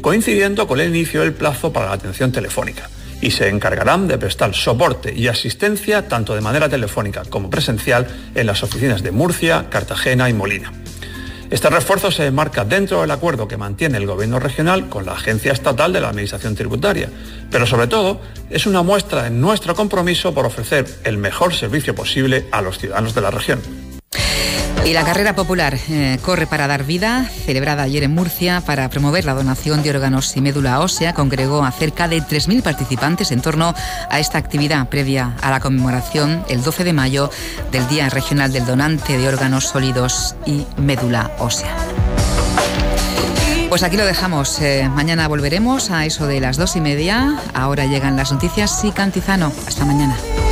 coincidiendo con el inicio del plazo para la atención telefónica, y se encargarán de prestar soporte y asistencia tanto de manera telefónica como presencial en las oficinas de Murcia, Cartagena y Molina. Este refuerzo se enmarca dentro del acuerdo que mantiene el Gobierno regional con la Agencia Estatal de la Administración Tributaria, pero sobre todo es una muestra de nuestro compromiso por ofrecer el mejor servicio posible a los ciudadanos de la región. Y la carrera popular Corre para dar vida, celebrada ayer en Murcia para promover la donación de órganos y médula ósea, congregó a cerca de 3.000 participantes en torno a esta actividad previa a la conmemoración el 12 de mayo del Día Regional del Donante de Órganos Sólidos y Médula Ósea. Pues aquí lo dejamos. Mañana volveremos a eso de las 2:30. Ahora llegan las noticias y Cantizano. Hasta mañana.